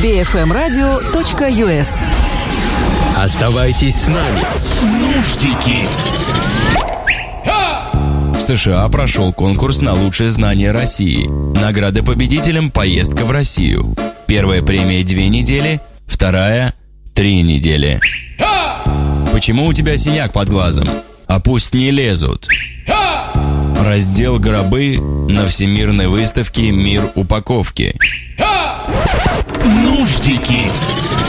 bfmradio.us. Оставайтесь с нами. Нуждики. В США прошел конкурс на лучшее знание России. Награда победителям — поездка в Россию. Первая премия 2 недели, вторая — 3 недели. Почему у тебя синяк под глазом? А пусть не лезут. Раздел «Гробы» на Всемирной выставке «Мир упаковки». Нуждики.